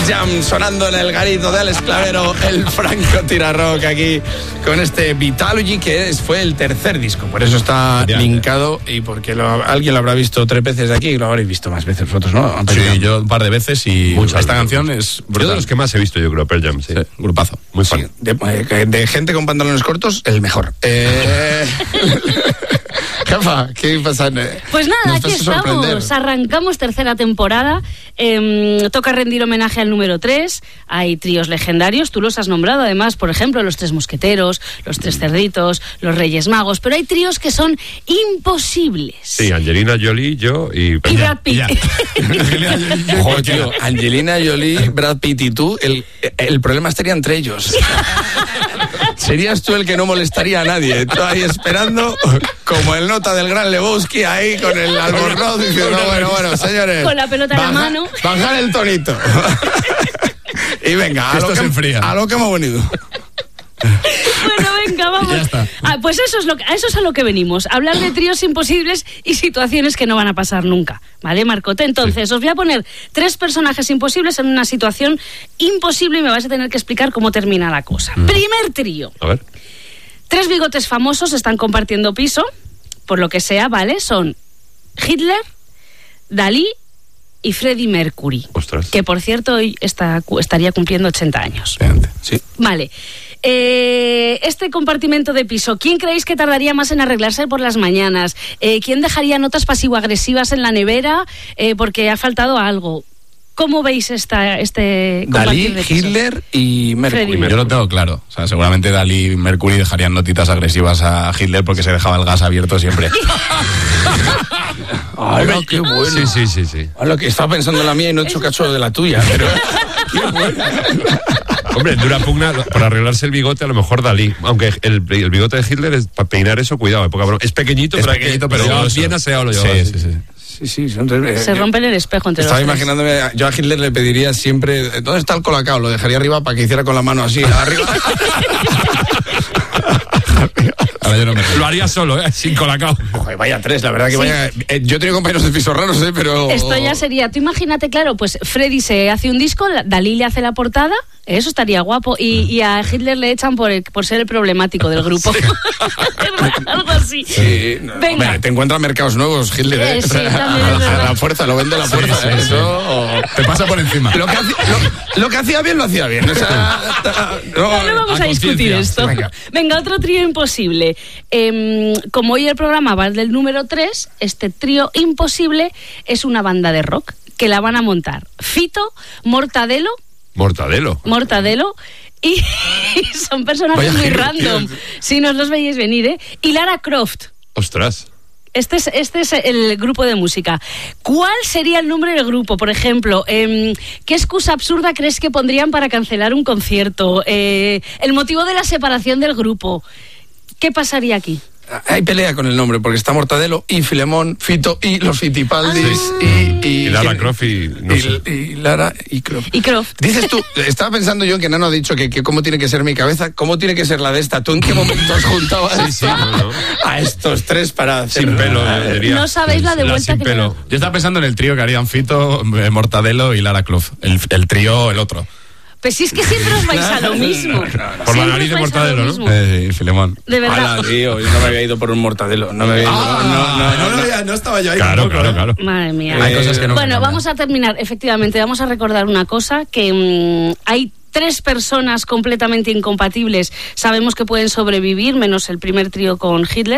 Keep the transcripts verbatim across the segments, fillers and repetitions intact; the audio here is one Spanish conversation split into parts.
Pearl Jam sonando en el garito de Alex Clavero, el francotirador aquí con este Vitalogy, que es, fue el tercer disco, por eso está ya, linkado ya. Y porque lo, alguien lo habrá visto tres veces de aquí y lo habréis visto más veces vosotros, ¿no? Sí, sí, yo un par de veces y muchas esta canción es brutal. Yo de los que más he visto, yo creo, Pearl Jam, sí. sí grupazo. Muy fan. Sí, de, de gente con pantalones cortos, el mejor. Eh... Jefa, ¿qué pasa? Pues nada, aquí estamos, arrancamos tercera temporada, eh, toca rendir homenaje al número tres, hay tríos legendarios, tú los has nombrado además, por ejemplo, los Tres Mosqueteros, los Tres Cerditos, los Reyes Magos, pero hay tríos que son imposibles. Sí, Angelina Jolie, yo y... Y Brad Pitt. Ojo, tío, Angelina Jolie, Brad Pitt y tú, el, el problema estaría entre ellos. Serías tú el que no molestaría a nadie. Tú ahí esperando, como el nota del gran Lebowski, ahí con el albornoz, diciendo, bueno, bueno, señores. Con la pelota baja, en la mano. Bajar el tonito. Y venga, a esto lo, que, se enfría. a lo que hemos venido. Bueno, venga, vamos. Ya está. Ah, pues eso es, lo que, a eso es a lo que venimos. Hablar de tríos imposibles y situaciones que no van a pasar nunca. ¿Vale, Marcote? Entonces, sí. Os voy a poner tres personajes imposibles en una situación imposible y me vais a tener que explicar cómo termina la cosa. Mm. Primer trío. A ver. Tres bigotes famosos están compartiendo piso, por lo que sea, ¿vale? Son Hitler, Dalí y Freddie Mercury. Ostras. Que, por cierto, hoy está, estaría cumpliendo ochenta años. Sí. Vale. Eh, este compartimento de piso, ¿quién creéis que tardaría más en arreglarse por las mañanas? Eh, ¿Quién dejaría notas pasivo-agresivas en la nevera eh, porque ha faltado algo? ¿Cómo veis esta, este Dalí, de piso? Hitler y Mercury? Yo lo tengo claro. O sea, seguramente Dalí y Mercury dejarían notitas agresivas a Hitler porque se dejaba el gas abierto siempre. Hola, qué bueno. Sí, sí, sí, sí. Hola, que estaba pensando en la mía y no he hecho caso de la tuya, pero qué buena. Hombre, dura pugna por arreglarse el bigote, a lo mejor Dalí. Aunque el, el bigote de Hitler es para peinar eso, cuidado, poca broma. Es pequeñito, es pero, pequeñito, que, pero pero bien aseado lo lleva. Sí, sí, sí. Sí, sí, son re... Se rompen el espejo entre Estaba los tres. imaginándome, yo a Hitler le pediría siempre, ¿dónde está el colacao? Lo dejaría arriba para que hiciera con la mano así, arriba. Ahora yo no me Lo haría solo, ¿eh? Sin colacao. Joder, vaya tres, la verdad que sí. vaya... Eh, yo he tenido compañeros de pisos raros, ¿eh? Pero... Esto ya sería, tú imagínate, claro, pues Freddy se hace un disco, Dalí le hace la portada, eso estaría guapo, y, y a Hitler le echan por, el, por ser el problemático del grupo. Sí. Algo así. Sí, no, venga. Hombre, te encuentras mercados nuevos, Hitler, ¿eh? Eh, sí, también a, es verdad. a la fuerza, lo vende a la fuerza. Sí, sí, ¿eh? sí. Eso... Te pasa por encima. Lo que, hacía, lo, lo que hacía bien, lo hacía bien. O sea, no, no, no vamos a, a discutir esto. Venga. Venga, otro trío imposible. Eh, como hoy el programa va del número tres, este trío imposible es una banda de rock que la van a montar Fito, Mortadelo, Mortadelo. Mortadelo y, y son personajes Vaya muy giro, random. tío. Si no os los veis venir, ¿eh? Y Lara Croft. Ostras. Este es, este es el grupo de música. ¿Cuál sería el nombre del grupo? Por ejemplo, eh, ¿qué excusa absurda crees que pondrían para cancelar un concierto? Eh, el motivo de la separación del grupo. ¿Qué pasaría aquí? Hay pelea con el nombre, porque está Mortadelo y Filemón, Fito y los Fitipaldis ah. y, y... Y Lara Croft y... No y, sé. y Lara y Croft. Y Croft. Dices tú, estaba pensando yo en que Nano ha dicho que, que cómo tiene que ser mi cabeza, cómo tiene que ser la de esta. ¿Tú en qué momento has juntado a, Sí, sí, no, no. a estos tres para hacer... Sin pelo, eh, diría. No sabéis la de La vuelta sin que pelo. le da. Yo estaba pensando en el trío que harían Fito, eh, Mortadelo y Lara Croft. El, el trío, el otro. Pues si es que siempre os vais a lo mismo. No, no, no. Por la Siempre nariz de os vais a Mortadelo, lo ¿no? mismo. Eh, Filemón. De verdad. Ala, tío, yo no me había ido por un Mortadelo. No me había ido... Ah, no, no, no, no, no, no estaba yo ahí. Claro, tampoco, claro, ¿eh? claro. Madre mía. Hay cosas que no Bueno, cambian. vamos a terminar. Efectivamente, vamos a recordar una cosa, que mmm, hay tres personas completamente incompatibles. Sabemos que pueden sobrevivir, menos el primer trío con Hitler.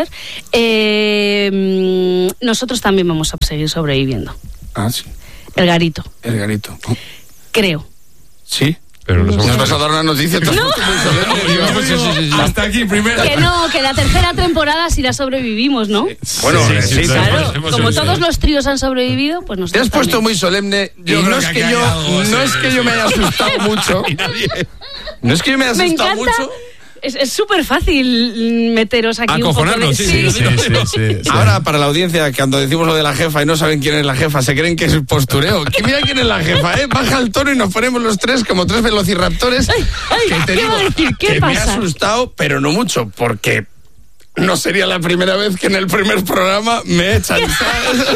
Eh, mmm, nosotros también vamos a seguir sobreviviendo. Ah, sí. El garito, El garito. creo. ¿Sí? Pero no ¿Nos somos... vas a dar una noticia? No. Sí, sí, sí, sí. Hasta aquí primero. Que no, que la tercera temporada sí la sobrevivimos, ¿no? Bueno, Sí, eh, sí, sí, sí, Claro, hemos- hemos como vivido. todos los tríos han sobrevivido, pues Te nosotros has puesto también. muy solemne y Yo no creo es que que aquí yo hay algo, no sí, es que sí. yo me haya asustado mucho. No es que yo me haya Me asustado encanta. mucho. Es súper fácil meteros aquí Acojonarnos, un poco de... sí, sí, Sí, sí, sí, sí. Ahora, para la audiencia, que cuando decimos lo de la jefa y no saben quién es la jefa, se creen que es postureo. Que mira quién es la jefa, ¿eh? Baja el tono y nos ponemos los tres como tres velociraptores. Ay, ay, que te ¿qué digo va a decir? ¿Qué que me ha pasa? asustado, pero no mucho, porque no sería la primera vez que en el primer programa me echan, ¿sabes?